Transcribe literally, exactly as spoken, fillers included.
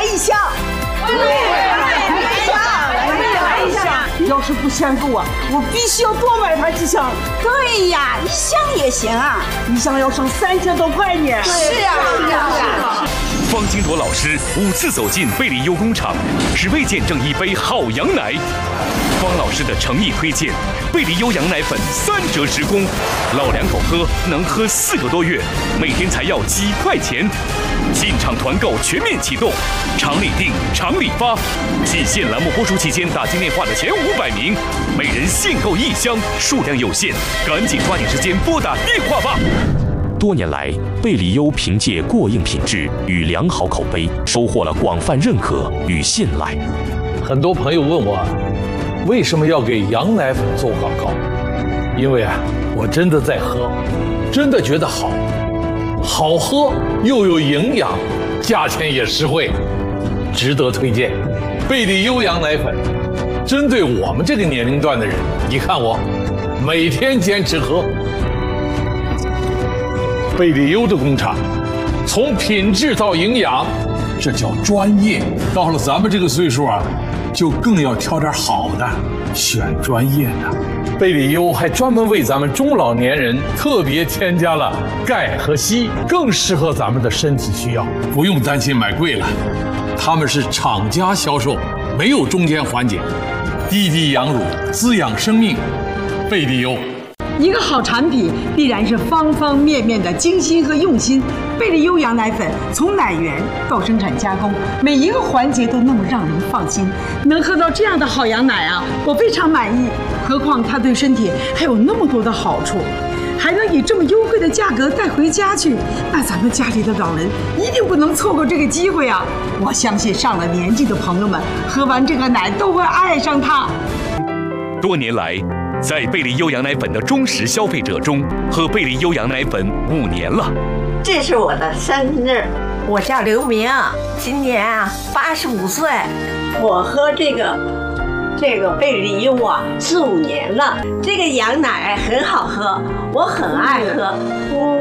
一箱。对，来一箱，来一箱。要是不嫌够啊，我必须要多买他几箱。 对呀，一箱也行啊， 一箱要省三千多块呢。 是啊，是啊，是啊。 方金铎老师五次走进贝利优工厂，只为见证一杯好羊奶。方老师的诚意推荐，贝利优羊奶粉三折直供，老两口喝能喝四个多月，每天才要几块钱。进场团购全面启动，厂里订，厂里发。季限栏目播出期间打进电话的前五百名，每人限购一箱，数量有限，赶紧抓紧时间拨打电话吧。多年来，贝利优凭借过硬品质与良好口碑，收获了广泛认可与信赖。 很多朋友问我，为什么要给羊奶粉做广告？因为啊，我真的在喝，真的觉得好，好喝又有营养，价钱也实惠，值得推荐。贝利优羊奶粉，针对我们这个年龄段的人，你看我每天坚持喝。贝利优的工厂，从品质到营养，这叫专业。到了咱们这个岁数啊，就更要挑点好的，选专业的。贝利优还专门为咱们中老年人特别添加了钙和硒，更适合咱们的身体需要，不用担心买贵了。他们是厂家销售，没有中间环节，滴滴羊乳，滋养生命。贝利优。 一个好产品必然是方方面面的精心和用心。贝利优羊奶粉从奶源到生产加工，每一个环节都那么让人放心。能喝到这样的好羊奶啊，我非常满意。何况它对身体还有那么多的好处，还能以这么优惠的价格带回家去，那咱们家里的老人一定不能错过这个机会啊！我相信上了年纪的朋友们喝完这个奶都会爱上它。 多年来，在贝利优羊奶粉的忠实消费者中，喝贝利优羊奶粉五年了。 这是我的生日， 我叫刘明，今年啊八十五岁。 我喝这个这个贝利优啊四五年了，这个羊奶很好喝，我很爱喝。